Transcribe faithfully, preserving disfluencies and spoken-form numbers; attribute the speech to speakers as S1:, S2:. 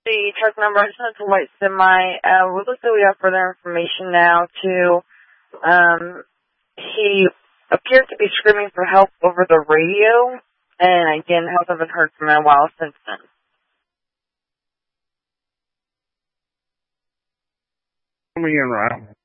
S1: the truck number. I just know it's a white semi. Uh, we looked at we have further information now, too. Um, he appeared to be screaming for help over the radio, and again, haven't heard from him in a while since then.
S2: Come again, Ryan.